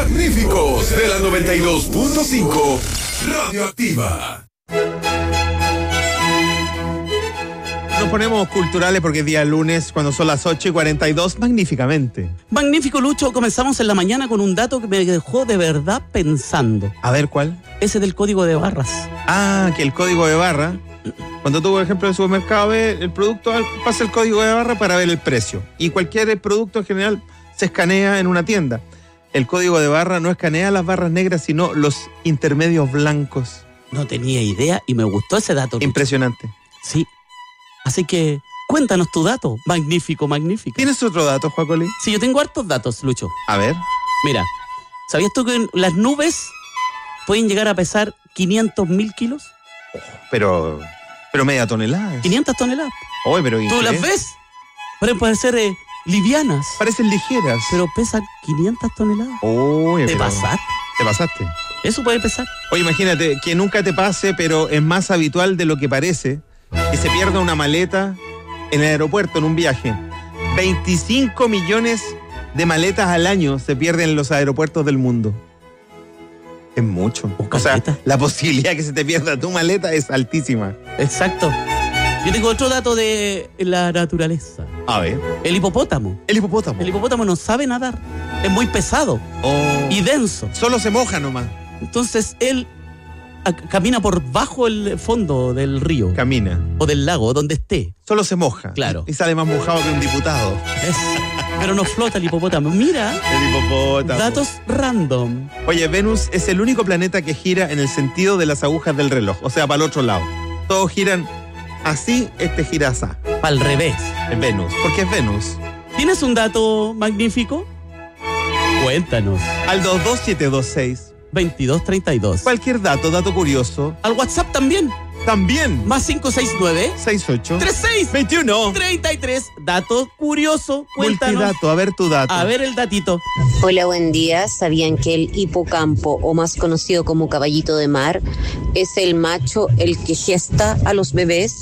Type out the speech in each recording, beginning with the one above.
magníficos de la 92.5 Radioactiva. Nos ponemos culturales porque es día lunes, cuando son las 8:42, magníficamente. Magnífico, Lucho. Comenzamos en la mañana con un dato que me dejó de verdad pensando. A ver, ¿cuál? Ese del código de barras. Ah, que el código de barra. Cuando tú, por ejemplo, en el supermercado ves el producto, pasa el código de barra para ver el precio. Y cualquier producto en general se escanea en una tienda. El código de barra no escanea las barras negras, sino los intermedios blancos. No tenía idea y me gustó ese dato, Lucho. Impresionante. Sí. Así que, cuéntanos tu dato. Magnífico, magnífico. ¿Tienes otro dato, Joacoli? Sí, yo tengo hartos datos, Lucho. A ver. Mira, ¿sabías tú que las nubes pueden llegar a pesar 500.000 kilos? Pero media tonelada. 500 toneladas. Oye, pero ¿Tú las ves? Pueden ser livianas. Parecen ligeras. Pero pesan 500 toneladas. Oye, ¿Te pasaste? Te pasaste. Eso puede pesar. Oye, imagínate, que nunca te pase, pero es más habitual de lo que parece, que se pierda una maleta en el aeropuerto en un viaje. 25 millones de maletas al año se pierden en los aeropuertos del mundo. Es mucho. O sea, la posibilidad que se te pierda tu maleta es altísima. Exacto. Yo tengo otro dato de la naturaleza. A ver. El hipopótamo. El hipopótamo. El hipopótamo no sabe nadar. Es muy pesado y denso. Solo se moja nomás. Entonces él camina por bajo el fondo del río. Camina. O del lago, donde esté. Solo se moja. Claro. Y sale más mojado que un diputado. Pero no flota el hipopótamo. Mira. El hipopótamo. Datos random. Oye, Venus es el único planeta que gira en el sentido de las agujas del reloj. O sea, para el otro lado. Todos giran así, este gira así. Al revés. Es Venus. ¿Por qué es Venus? ¿Tienes un magnífico? Cuéntanos. Al 22726 2232. Cualquier dato curioso. Al WhatsApp también. También. Más 569 68 36 21 33. Dato curioso. Cuéntanos. Multidato, a ver tu dato. A ver el datito. Hola, buen día. ¿Sabían que el hipocampo, o más conocido como caballito de mar, es el macho el que gesta a los bebés?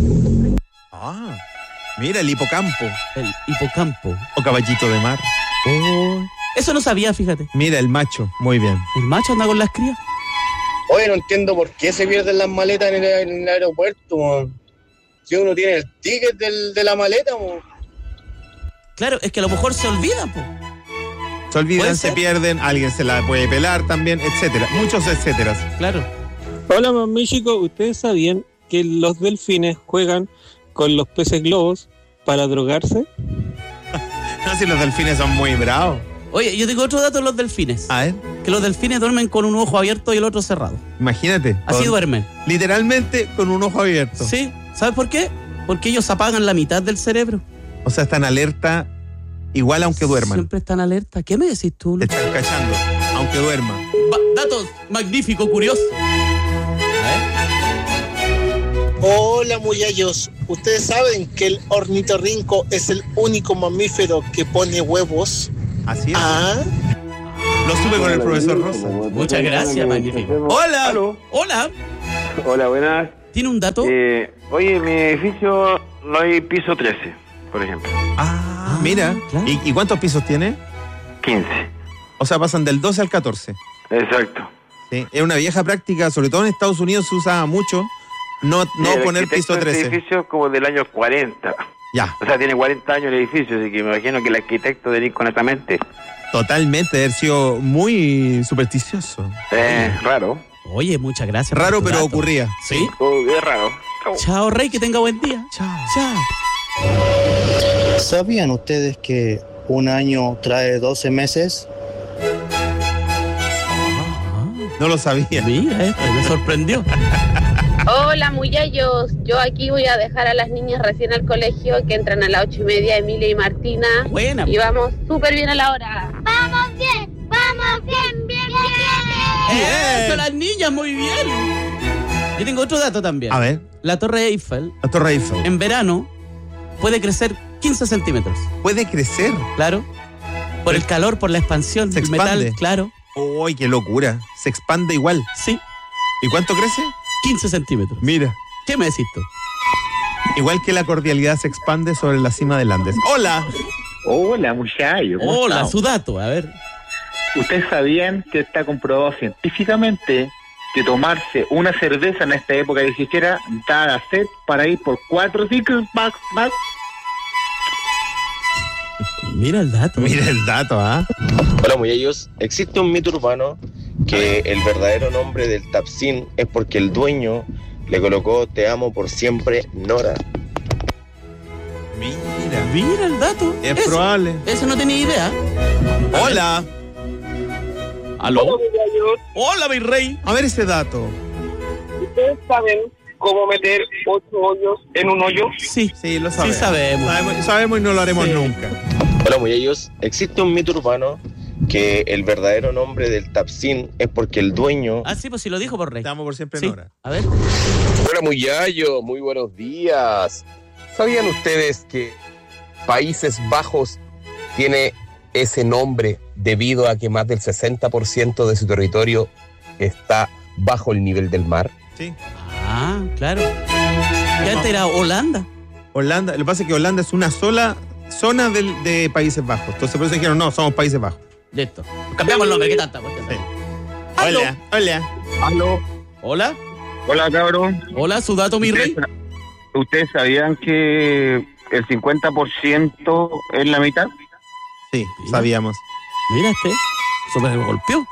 Ah, mira, el hipocampo. El hipocampo. O caballito de mar. Oh, eso no sabía, fíjate. Mira, el macho. Muy bien. El macho anda con las crías. Oye, no entiendo por qué se pierden las maletas en el aeropuerto, man. Si uno tiene el ticket de la maleta, man. Claro, es que a lo mejor se olvida, po. Se olvidan, se pierden, alguien se la puede pelar también, etcétera. Muchos etcéteras. Claro. Hola, magnífico. ¿Ustedes sabían que los delfines juegan con los peces globos para drogarse? No, si los delfines son muy bravos. Oye, yo tengo otro dato de los delfines. A ver. Que los delfines duermen con un ojo abierto y el otro cerrado. Imagínate. Así duermen. Literalmente con un ojo abierto. Sí. ¿Sabes por qué? Porque ellos apagan la mitad del cerebro. O sea, están alerta igual aunque duerman. Siempre están alerta. ¿Qué me decís tú, Lucho? Te están cachando, aunque duerman. Datos magnífico, curioso. Hola, muyayos. ¿Ustedes saben que el ornitorrinco es el único mamífero que pone huevos? Así es. Lo sube con el profesor Rosa. Muchas gracias, magnífico. Hola. ¿Aló? Hola. Hola, buenas. ¿Tiene un dato? Oye, en mi edificio no hay piso 13, por ejemplo. Mira. Claro. ¿Y cuántos pisos tiene? 15. O sea, pasan del 12 al 14. Exacto. Sí. Es una vieja práctica, sobre todo en Estados Unidos se usa mucho no poner piso 13. Este edificio es como del año 40. Ya. O sea, tiene 40 años el edificio, así que me imagino que el arquitecto debe ir con esa mente. Totalmente, debe haber sido muy supersticioso. Raro. Oye, muchas gracias. Raro, por tu pero dato. ocurría. Sí. Es raro. Chao, Rey, que tenga buen día. Chao. Chao. ¿Sabían ustedes que un año trae 12 meses? No lo sabía. Mira, me sorprendió. Hola, muyayos. Yo aquí voy a dejar a las niñas recién al colegio que entran a las 8:30, Emilia y Martina. Buena. Y vamos súper bien a la hora. ¡Vamos bien! ¡Bien! Eso, las niñas, muy bien. Yo tengo otro dato también. A ver. La Torre Eiffel. La Torre Eiffel. En verano puede crecer 15 centímetros. ¿Puede crecer? Claro. Por el calor, por la expansión. Se el expande. metal, claro. ¡Uy, qué locura! Se expande igual. Sí. ¿Y cuánto crece? 15 centímetros. Mira. ¿Qué me decís tú? Igual que la cordialidad se expande sobre la cima del Andes. ¡Hola! Hola, muchachos. Hola, su dato, a ver. ¿Ustedes sabían que está comprobado científicamente que tomarse una cerveza en esta época de siquiera da la sed para ir por 4 six-packs más? Mira el dato. Mira el dato, ¿ah? Hola, muchachos. Existe un mito urbano que el verdadero nombre del Tapsin es porque el dueño le colocó "te amo por siempre, Nora". Mira el dato. Es probable. Eso no tenía idea. Hola. ¿Aló? Hola, muchachos. Hola, mi rey. A ver ese dato. ¿Ustedes saben cómo meter 8 hoyos en un hoyo? Sí, lo sabemos. Sí sabemos. Sabemos y no lo haremos nunca. Hola, muchachos. Existe un mito urbano que el verdadero nombre del Tapsin es porque el dueño... Ah, sí, pues si lo dijo por rey. Te amo por siempre, Sí. Nora. A ver. Hola, muchachos. Muy buenos días. ¿Sabían ustedes que Países Bajos tiene ese nombre debido a que más del 60% de su territorio está bajo el nivel del mar? Sí. Ah, claro. Que antes era Holanda. Holanda, lo que pasa es que Holanda es una sola zona de Países Bajos. Entonces por eso dijeron, no, somos Países Bajos. Listo. Cambiamos el nombre, ¿qué tanta cuestión? Sí. ¿Aló? Hola. ¿Aló? Hola. Hola, cabrón. Hola, su dato, mi rey. ¿Ustedes sabían que el 50% es la mitad? Sí, sabíamos. Mira eso me golpeó.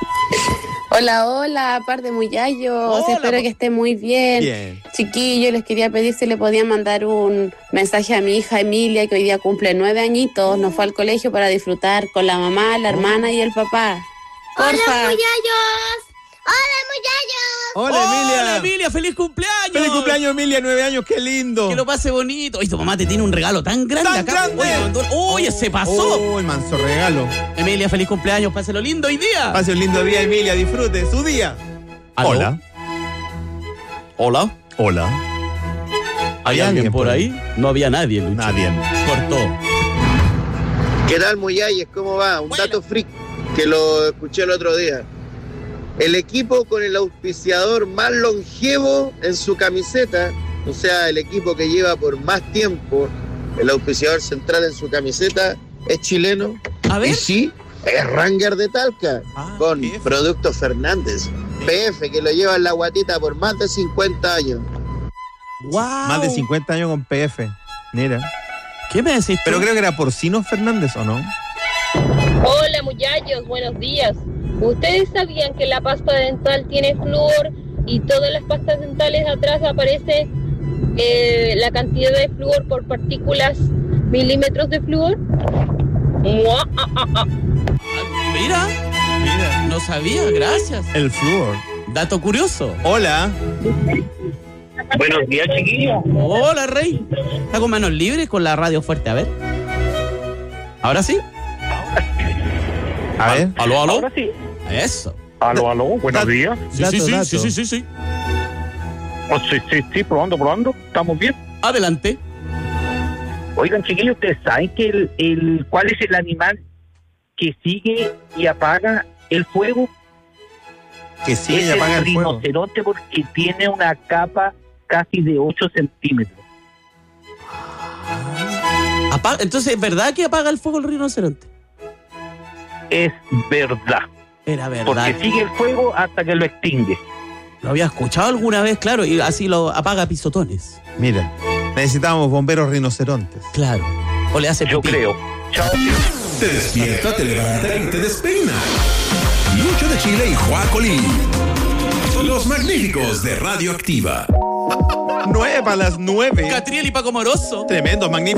Hola, par de muchachos. Espero que estén muy bien. Bien. Chiquillos, les quería pedir si le podían mandar un mensaje a mi hija Emilia, que hoy día cumple 9 añitos. No fue al colegio para disfrutar con la mamá, la hermana y el papá. Porfa. ¡Hola, muchachos! ¡Hola, muchachos! Hola, Emilia. Hola, Emilia, feliz cumpleaños. Feliz cumpleaños, Emilia, 9 años, qué lindo. Que lo pase bonito. Y tu mamá te tiene un regalo tan grande ¡Tan acá. grande! Oye, se pasó. Oh, el manso regalo. Emilia, feliz cumpleaños, páselo lindo hoy día. Pase un lindo día, Emilia, disfrute su día. ¿Aló? Hola. Hola. Hola. ¿Hay alguien por ahí? No había nadie, Lucho. Nadie. Cortó. ¿Qué tal, Muyayes? ¿Cómo va? Un dato freak que lo escuché el otro día. El equipo con el auspiciador más longevo en su camiseta, o sea, el equipo que lleva por más tiempo el auspiciador central en su camiseta, es chileno. A ver. Y sí, es Ranger de Talca, con PF. Productos Fernández. PF, que lo lleva en la guatita por más de 50 años. Wow. Más de 50 años con PF. Mira. ¿Qué me decís tú? Pero creo que era Porcino Fernández, ¿o no? Hola, muchachos, buenos días. ¿Ustedes sabían que la pasta dental tiene flúor y todas las pastas dentales atrás aparece la cantidad de flúor por partículas, milímetros de flúor? Mira, no sabía, gracias. El flúor. Dato curioso. Hola. Buenos días, chiquillos. Hola, Rey. ¿Está con manos libres con la radio fuerte? A ver. ¿Ahora sí? A ver. ¿Aló? Ahora sí. Eso. Aló, buenos días. Sí. Oh, sí, probando. ¿Estamos bien? Adelante. Oigan, chiquillos, ¿ustedes saben que cuál es el animal que sigue y apaga el fuego? Que sigue y es apaga el el fuego. rinoceronte, porque tiene una capa casi de 8 centímetros. Entonces, ¿es verdad que apaga el fuego el rinoceronte? Es verdad. Era verdad. Porque sigue el fuego hasta que lo extingue. Lo había escuchado alguna vez, claro, y así lo apaga a pisotones. Mira, necesitábamos bomberos rinocerontes. Claro. O le hace pipí. Yo creo. Chao. Te despierta, te levanta y te despeina. Lucho de Chile y Juacolín. Los magníficos de Radioactiva. 9 a las 9. Catriel y Paco Moroso. Tremendo, magnífico.